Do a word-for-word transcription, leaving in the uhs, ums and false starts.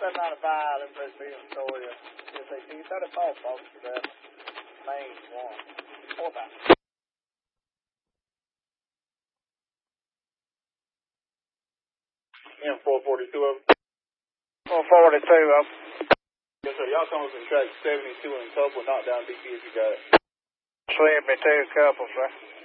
seven ninety-five, them supposed to be in Storia. S A T thirty-four, folks, for that main one. Four times. M four forty-two of them. four forty-two of them. Yes, sir. Y'all come from track seventy-two in Tupelo, knock down D P if you got it. seventy-two couple, sir.